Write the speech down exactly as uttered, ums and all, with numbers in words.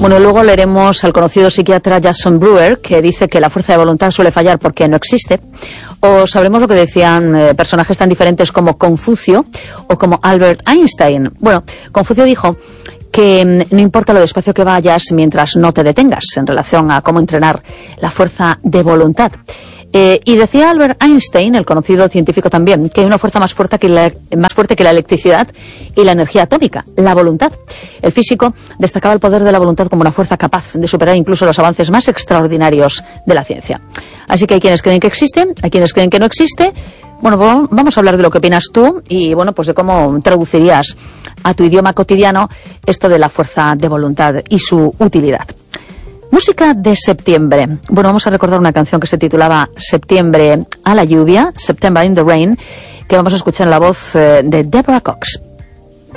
Bueno, y luego leeremos al conocido psiquiatra Jason Brewer, que dice que la fuerza de voluntad suele fallar porque no existe. O sabremos lo que decían eh, personajes tan diferentes como Confucio o como Albert Einstein. Bueno, Confucio dijo que no importa lo despacio que vayas mientras no te detengas, en relación a cómo entrenar la fuerza de voluntad. Eh, y decía Albert Einstein, el conocido científico también, que hay una fuerza más fuerte que la, más fuerte que la electricidad y la energía atómica, la voluntad. El físico destacaba el poder de la voluntad como una fuerza capaz de superar incluso los avances más extraordinarios de la ciencia. Así que hay quienes creen que existe, hay quienes creen que no existe. Bueno, pues vamos a hablar de lo que opinas tú y, bueno, pues de cómo traducirías a tu idioma cotidiano esto de la fuerza de voluntad y su utilidad. Música de septiembre. Bueno, vamos a recordar una canción que se titulaba Septiembre a la lluvia, September in the Rain, que vamos a escuchar en la voz eh, de Deborah Cox.